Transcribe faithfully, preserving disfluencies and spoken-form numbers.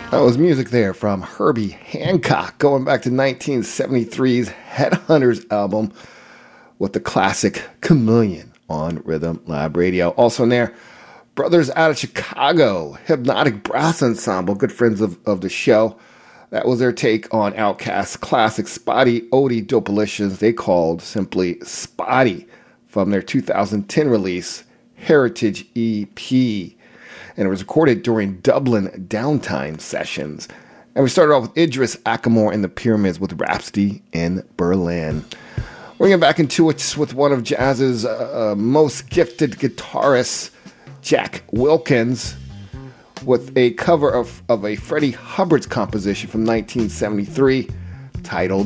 That was music there from Herbie Hancock, going back to nineteen seventy-three's Headhunters album with the classic Chameleon on Rhythm Lab Radio. Also in there, brothers out of Chicago, Hypnotic Brass Ensemble, good friends of, of the show. That was their take on Outkast's classic Spotty Odie Dopalicious. They called simply Spotty from their two thousand ten release, Heritage E P. And it was recorded during Dublin Downtime sessions. And we started off with Idris Ackamore and the Pyramids with Rhapsody in Berlin. We're going back into it with one of jazz's uh, uh, most gifted guitarists, Jack Wilkins, with a cover of, of a Freddie Hubbard's composition from nineteen seventy-three titled